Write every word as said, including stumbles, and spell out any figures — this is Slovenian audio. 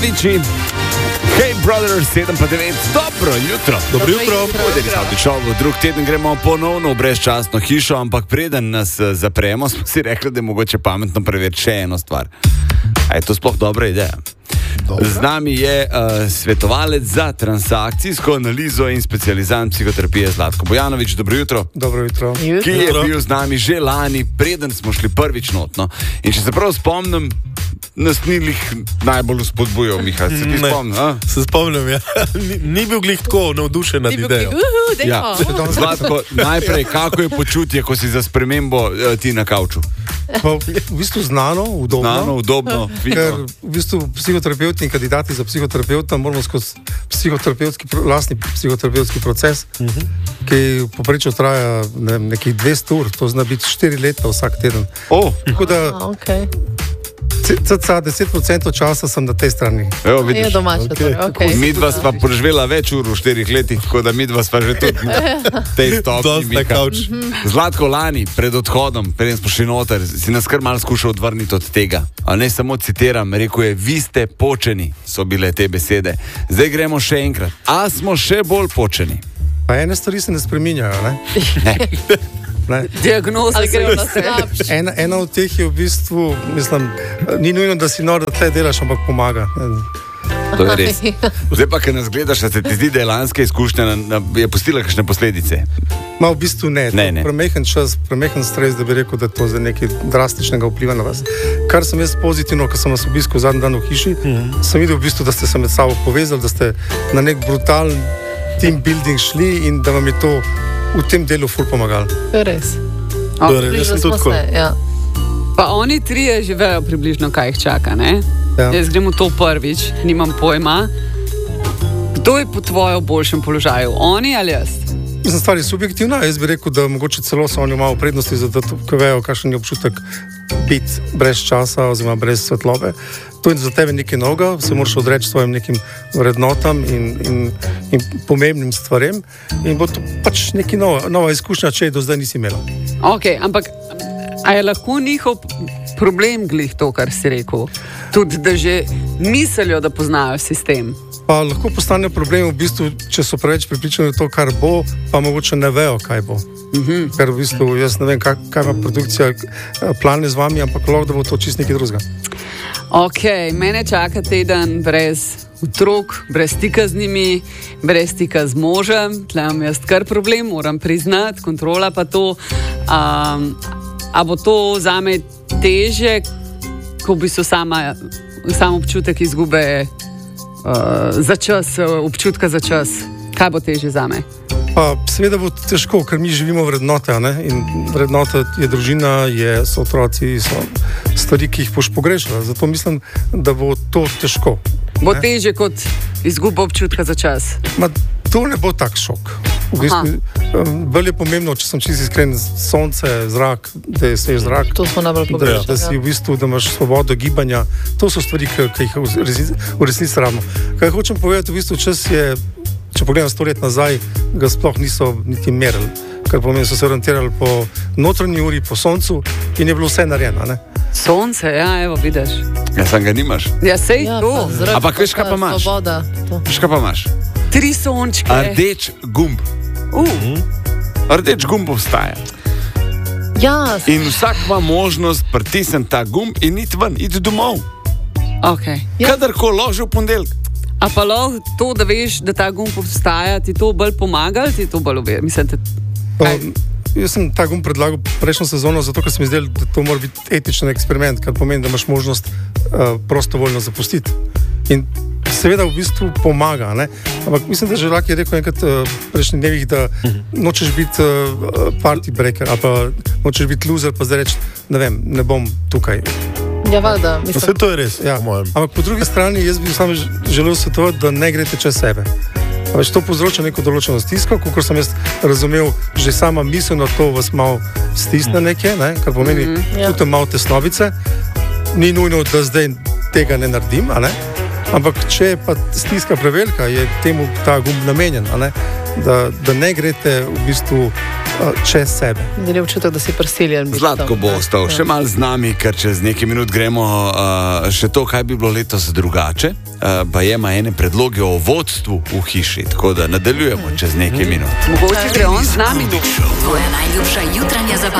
Vici. Hej, brother, sedem pa devet, dobro jutro. Dobro jutro. jutro. V drug teden gremo ponovno v brezčasno hišo, ampak preden nas zapremo, smo si rekli, da je mogoče pametno preveriti še eno stvar. A je to sploh dobra ideja? Dobra. Z nami je uh, svetovalec za transakcijsko analizo in specializant psihoterapije Zlatko Bojanović. Dobro jutro. Dobro jutro. Ki je bil z nami že lani, preden smo šli prvič notno. In če se prav spomnim, nas ni glih najbolj spodbujal, Miha. Se ti spomnim? A? Se spomnim, ja. Ni, ni bil glih tako navdušen nad idejo. Ja. Zlatko, najprej, kako je počutje, ko si za spremembo uh, ti na kavču? Pa, v bistvu znano, udobno. Znano, udobno. Ker v bistvu psihoterapeuti in kandidati za psihoterapeuta moramo skozi psihoterapevtski, lastni psihoterapevtski proces, uh-huh. ki poprečno traja ne, nekih dvesto ur, to zna biti štiri leta vsak teden. Oh. Tako da okay. cca deset procentov časa sem na tej strani. Evo, vidiš. Je domače, okay. Okay. Midva sva preživela več ur v štirih letih, tako da midva sva že tudi na tej stopni. Zlatko, lani, pred odhodom, preden smo šli noter, si nas kar malo skušal odvrniti od tega. A ne samo citiram, rekel je, vi ste počeni, so bile te besede. Zdaj gremo še enkrat. A smo še bolj počeni? Pa ene stvari se ne spreminjajo, ne? Ne. Ne. Diagnoza grejo na slabše. Ena, ena od teh je v bistvu, mislim, ni nujno, da si nor, da tle delaš, ampak pomaga. To je res. Zdaj pa, ker nas gledaš, da se ti zdi, da je lanska izkušnja, na, na, je pustila kakšne posledice? Ma v bistvu ne. ne, ne. Premehen čas, premehen stres, da bi rekel, da to za nekaj drastičnega vpliva na vas. Kar sem jaz pozitivno, ko sem vas obiskal zadnji dan v hiši, mm-hmm. sem videl v bistvu, da ste se med sabo povezali, da ste na nek brutalen team building šli in da vam je to v tem delu ful pomagali. To je res. Jaz sem tudi tako. Ja. Pa oni trije že vejo približno, kaj jih čaka, ne? Ja. Jaz grem v to prvič, nimam pojma. Kdo je po tvojem boljšem položaju? Oni ali jaz? Mislim, stvar je subjektivna. Jaz bi rekel, da mogoče celo so oni malo prednosti, zato ko vejo, kakšen je občutek biti brez časa oziroma brez svetlobe. To je za tebe nekaj novega, se moraš odreči svojim nekim vrednotam in, in, in pomembnim stvarem in bo to pač nekaj nova, nova izkušnja, če je do zdaj nisi imela. Ok, ampak a je lahko njihov problem glih to, kar si rekel? Tudi, da že mislijo, da poznajo sistem? Pa lahko postane problem v bistvu, če so preveč pripričani v to, kar bo, pa mogoče ne vejo, kaj bo. Uh-huh. Ker v bistvu jaz ne vem, kaj, kaj ima produkcija plane z vami, ampak lahko, da bo to čist nekaj drugega. Ok, mene čaka teden brez otrok, brez stika z njimi, brez stika z možem. Tle imam jaz kar problem, moram priznati, kontrola pa to. Um, a bo to zame težje, ko bi so sama, sam občutek izgube uh, za čas, občutka za čas. Kaj bo težje zame? Pa seveda bo težko, ker mi živimo vrednote, ne? In vrednota je družina, je, so otroci, so stvari, ki jih boš pogrešala. Zato mislim, da bo to težko. Bo ne? težje kot izguba občutka za čas? Ma, to ne bo tak šok. V bistvu, um, bolj je pomembno, če sem čisto iskren, sonce, zrak, da je svež zrak. To smo najbolj Da, pogrešali. da si v bistvu, da imaš svobodo gibanja. To so stvari, ki, ki jih v resnici, v resnici rabimo. Kaj hočem povedati, v bistvu čas je, če pogledam sto let nazaj, ga sploh niso niti merili. Kar pomeni, so se orientirali po notranji uri, po soncu in je bilo vse narejeno. Ne? Sonce, ja, evo, vidiš. Ja, sam ga nimaš. Ja, sej Ja, to. pa zrak, Ampak veš, kaj pa imaš? Svoboda. To. Veš, kaj pa imaš? Tri sončke. Rdeč gumb. Uh. Rdeč gumb obstaja. Ja, In vsak ima možnost pritisniti ta gumb in iti ven, iti domov. Okay. Ja. Kadarkoli loži v ponedeljek. A pa lahko to, da veš, da ta gumb obstaja, ti to bolj pomaga ali ti to bolj uver? Mislim, da... Pa, jaz sem ta gumb predlagal prejšnjo sezono, zato ker se mi zdelo, da to mora biti etičen eksperiment, kar pomeni, da imaš možnost uh, prostovoljno zapustiti. In seveda v bistvu pomaga, ne? Ampak mislim, da že Laki je rekel enkrat uh, prejšnjih dnevih, da nočeš biti uh, party breaker ali pa nočeš biti loser, pa zdaj reči, ne vem, ne bom tukaj. ja, valjda. Mislim, Vse to je res, Ja. po mojem. Ampak po drugi strani jaz bi samo želel svetovati, da ne greste čez sebe. Več to povzroča neko določeno stisko, kot sem jaz razumel, že sama misel na to vas malo stisne nekje, ne? Kar pomeni Mhm, ja. tudi malo tesnobice. Ni nujno, da zdaj tega ne naredim, a ne? Ampak če je pa stiska prevelika, je temu ta gumb namenjen, a ne? Da, da ne greste v bistvu uh, čez sebe. Da je občutek, da si prisiljen. Zlatko bo ostal še malo z nami, ker čez nekaj minut gremo uh, še to, kaj bi bilo letos drugače. Uh, pa ima ene predloge o vodstvu v hiši, tako da nadaljujemo čez nekaj minut. Mogoče gre on z nami. Tvoja najljubša jutranja zabava.